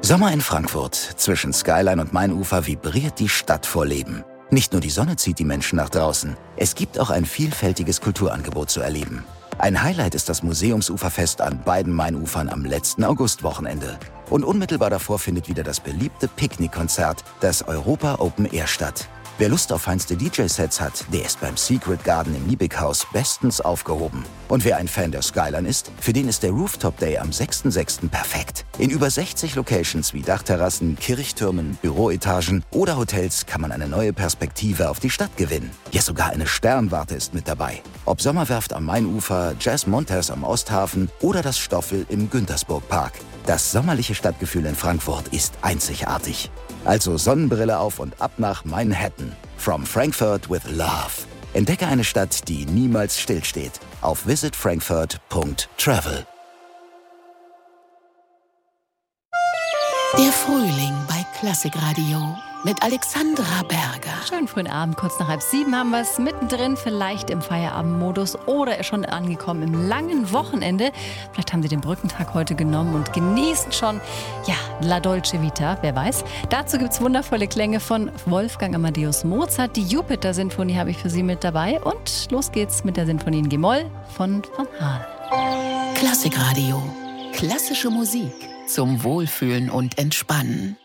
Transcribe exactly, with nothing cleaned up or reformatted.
Sommer in Frankfurt. Zwischen Skyline und Mainufer vibriert die Stadt vor Leben. Nicht nur die Sonne zieht die Menschen nach draußen. Es gibt auch ein vielfältiges Kulturangebot zu erleben. Ein Highlight ist das Museumsuferfest an beiden Mainufern am letzten Augustwochenende. Und unmittelbar davor findet wieder das beliebte Picknickkonzert, das Europa Open Air statt. Wer Lust auf feinste D J-Sets hat, der ist beim Secret Garden im Liebighaus bestens aufgehoben. Und wer ein Fan der Skyline ist, für den ist der Rooftop Day am sechsten sechsten perfekt. In über sechzig Locations wie Dachterrassen, Kirchtürmen, Büroetagen oder Hotels kann man eine neue Perspektive auf die Stadt gewinnen. Ja, sogar eine Sternwarte ist mit dabei. Ob Sommerwerft am Mainufer, Jazz Montez am Osthafen oder das Stoffel im Güntersburg-Park. Das sommerliche Stadtgefühl in Frankfurt ist einzigartig. Also Sonnenbrille auf und ab nach Manhattan. From Frankfurt with Love. Entdecke eine Stadt, die niemals stillsteht. Auf visit frankfurt punkt travel. Der Frühling bei Klassikradio mit Alexandra Berger. Schönen frühen Abend, kurz nach halb sieben haben wir es mittendrin, vielleicht im Feierabendmodus oder schon angekommen im langen Wochenende. Vielleicht haben Sie den Brückentag heute genommen und genießen schon, ja, La Dolce Vita, wer weiß. Dazu gibt es wundervolle Klänge von Wolfgang Amadeus Mozart. Die Jupiter-Sinfonie habe ich für Sie mit dabei und los geht's mit der Sinfonie in G-Moll von Van Haal. Klassikradio, klassische Musik zum Wohlfühlen und Entspannen.